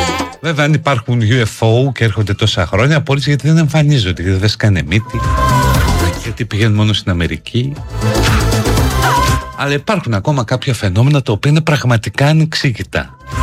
Βέβαια, αν υπάρχουν UFO και έρχονται τόσα χρόνια, απορείς γιατί δεν εμφανίζονται, γιατί δεν σκάνε μύτη, γιατί πηγαίνουν μόνο στην Αμερική. Αλλά υπάρχουν ακόμα κάποια φαινόμενα τα οποία είναι πραγματικά ανεξήγητα.